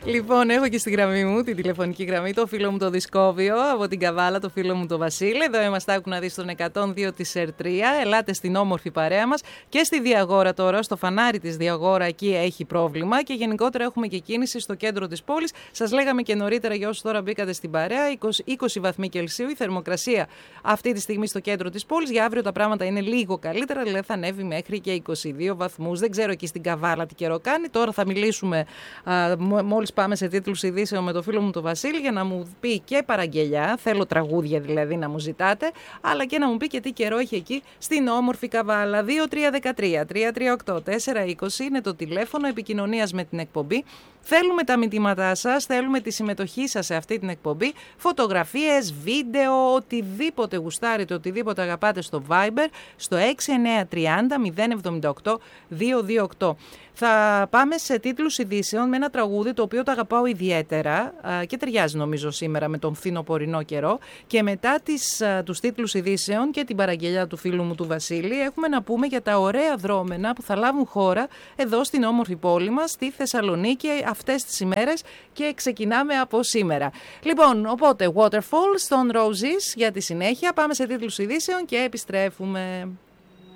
Λοιπόν, έχω και στη γραμμή μου, την τηλεφωνική γραμμή, το φίλο μου το Δισκόβιο από την Καβάλα, το φίλο μου το Βασίλη. Εδώ είμαστε, άκου να δεις, στον 102 της ΕΡΤΡΙΑ. Ελάτε στην όμορφη παρέα μας και στη Διαγόρα τώρα, στο φανάρι της Διαγόρα, εκεί έχει πρόβλημα και γενικότερα έχουμε και κίνηση στο κέντρο της πόλης. Σας λέγαμε και νωρίτερα για όσους τώρα μπήκατε στην παρέα, 20 βαθμοί Κελσίου η θερμοκρασία αυτή τη στιγμή στο κέντρο της πόλης. Για αύριο τα πράγματα είναι λίγο καλύτερα, δηλαδή θα ανέβει μέχρι και 22 βαθμούς. Δεν ξέρω εκεί στην Καβάλα τι καιρό κάνει. Τώρα θα μιλήσουμε μόλις πάμε σε τίτλους ειδήσεων με το φίλο μου τον Βασίλη για να μου πει και παραγγελιά, θέλω τραγούδια δηλαδή να μου ζητάτε, αλλά και να μου πει και τι καιρό έχει εκεί στην όμορφη Καβάλα. 2313-338-420 είναι το τηλέφωνο επικοινωνίας με την εκπομπή. Θέλουμε τα μηνύματά σας, θέλουμε τη συμμετοχή σας σε αυτή την εκπομπή, φωτογραφίες, βίντεο, οτιδήποτε γουστάρετε, οτιδήποτε αγαπάτε στο Viber, στο 6930-078-228. Θα πάμε σε τίτλους ειδήσεων με ένα τραγούδι το οποίο το αγαπάω ιδιαίτερα και ταιριάζει νομίζω σήμερα με τον φθινοπορεινό καιρό, και μετά τους τίτλους ειδήσεων και την παραγγελιά του φίλου μου του Βασίλη έχουμε να πούμε για τα ωραία δρόμενα που θα λάβουν χώρα εδώ στην όμορφη πόλη μας, στη Θεσσαλονίκη, αυτές τις ημέρες, και ξεκινάμε από σήμερα. Λοιπόν, οπότε Waterfall, Stone Roses για τη συνέχεια. Πάμε σε τίτλους ειδήσεων και επιστρέφουμε.